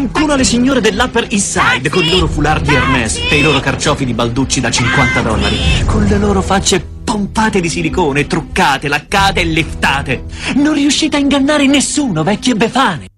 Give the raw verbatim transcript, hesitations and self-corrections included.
in culo alle signore dell'Upper East Side con i loro foulard di Hermès e i loro carciofi di Balducci da cinquanta dollari, con le loro facce pompate di silicone, truccate, laccate e liftate. Non riuscite a ingannare nessuno, vecchie befane.